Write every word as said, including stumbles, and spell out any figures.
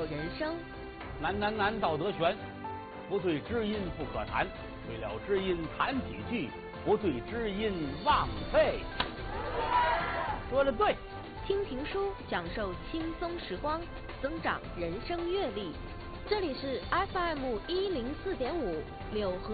人生。 难难难，道德悬，不对知音不可谈，对了知音谈几句，不对知音枉费。说的对。 听评书，享受轻松时光，增长人生阅历。这里是 F M 一零四点五柳河